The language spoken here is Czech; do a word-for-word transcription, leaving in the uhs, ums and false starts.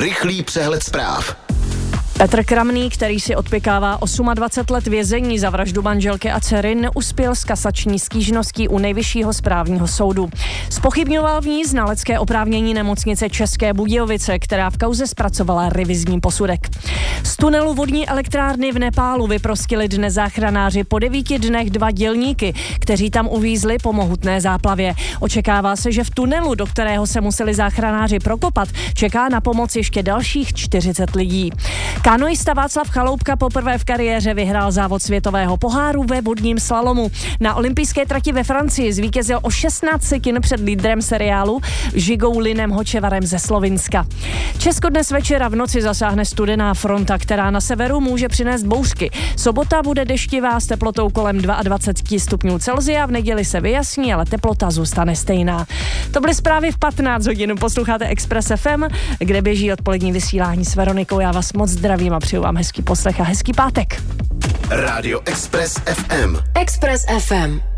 Rychlý přehled zpráv. Petr Kramný, který si odpykává dvacet osm let vězení za vraždu manželky a dcery, neuspěl s kasační stížností u Nejvyššího správního soudu. Zpochybňoval v ní znalecké oprávnění nemocnice České Budějovice, která v kauze zpracovala revizní posudek. Z tunelu vodní elektrárny v Nepálu vyprostili dnes záchranáři po devíti dnech dva dělníky, kteří tam uvízli po mohutné záplavě. Očekává se, že v tunelu, do kterého se museli záchranáři prokopat, čeká na pomoc ještě dalších čtyřicet lidí. Kanoista Václav Chaloupka poprvé v kariéře vyhrál závod světového poháru ve vodním slalomu. Na olympijské trati ve Francii zvítězil o šestnáct setin před lídrem seriálu Žigou Linem Hočevarem ze Slovinska. Česko dnes večera v noci zasáhne studená fronta, která na severu může přinést bouřky. Sobota bude deštivá s teplotou kolem dvacet dva stupňů Celsia, v neděli se vyjasní, ale teplota zůstane stejná. To byly zprávy v patnáct hodin. Posloucháte Express F M, kde běží odpolední vysílání s Veronikou. Já vás moc zdravím a přeju vám hezký poslech a hezký pátek. Rádio Express F M. Express F M.